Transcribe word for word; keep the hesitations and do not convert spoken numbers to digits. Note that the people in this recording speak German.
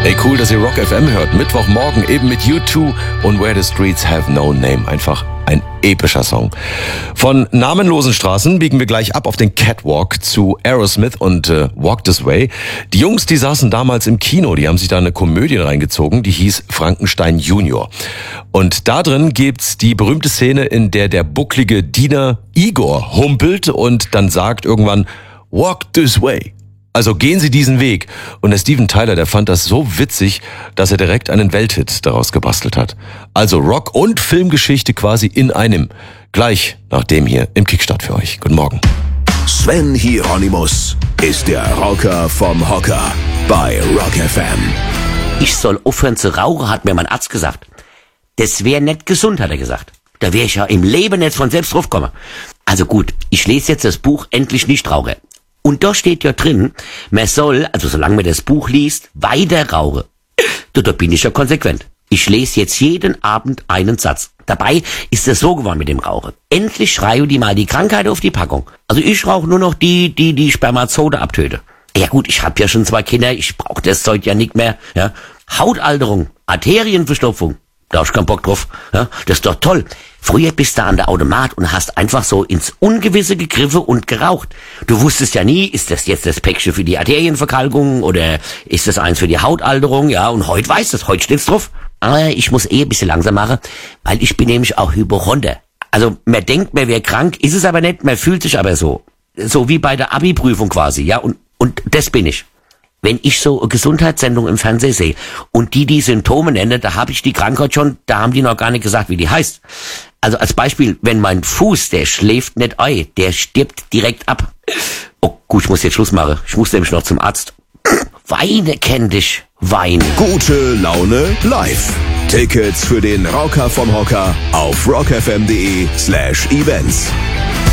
Ey, cool, dass ihr Rock F M hört. Mittwochmorgen eben mit U zwei und Where the Streets Have No Name. Einfach ein epischer Song. Von namenlosen Straßen biegen wir gleich ab auf den Catwalk zu Aerosmith und äh, Walk This Way. Die Jungs, die saßen damals im Kino, die haben sich da eine Komödie reingezogen, die hieß Frankenstein Junior. Und da drin gibt's die berühmte Szene, in der der bucklige Diener Igor humpelt und dann sagt irgendwann, Walk This Way. Also gehen Sie diesen Weg. Und der Steven Tyler, der fand das so witzig, dass er direkt einen Welthit daraus gebastelt hat. Also Rock- und Filmgeschichte quasi in einem. Gleich nach dem hier im Kickstart für euch. Guten Morgen. Sven Hieronymus ist der Rocker vom Hocker bei Rock F M. Ich soll aufhören zu rauchen, hat mir mein Arzt gesagt. Das wäre nicht gesund, hat er gesagt. Da wäre ich ja im Leben nicht von selbst draufgekommen. Also gut, ich lese jetzt das Buch Endlich nicht rauchen. Und da steht ja drin, man soll, also solange man das Buch liest, weiter rauchen. Da, da bin ich ja konsequent. Ich lese jetzt jeden Abend einen Satz. Dabei ist es so geworden mit dem Rauchen. Endlich schreiben die mal die Krankheit auf die Packung. Also ich rauche nur noch die, die die Spermazode abtöte. Ja gut, ich habe ja schon zwei Kinder, ich brauche das Zeug ja nicht mehr. Ja. Hautalterung, Arterienverstopfung. Da hast du keinen Bock drauf. Ja, das ist doch toll. Früher bist du an der Automat und hast einfach so ins Ungewisse gegriffen und geraucht. Du wusstest ja nie, ist das jetzt das Päckchen für die Arterienverkalkung oder ist das eins für die Hautalterung? Ja, und heute weißt du es, heute steht's drauf. Aber ich muss eh ein bisschen langsam machen, weil ich bin nämlich auch Hypochonder. Also man denkt, man wäre krank, ist es aber nicht, man fühlt sich aber so. So wie bei der Abi-Prüfung quasi, ja, und, und das bin ich. Wenn ich so eine Gesundheitssendung im Fernsehen sehe und die die Symptome nennen, da habe ich die Krankheit schon, da haben die noch gar nicht gesagt, wie die heißt. Also als Beispiel, wenn mein Fuß, der schläft nicht ein, der stirbt direkt ab. Oh gut, ich muss jetzt Schluss machen. Ich muss nämlich noch zum Arzt. Weine kenn dich, Weine. Gute Laune live. Tickets für den Rocker vom Hocker auf rockfm.de slash events.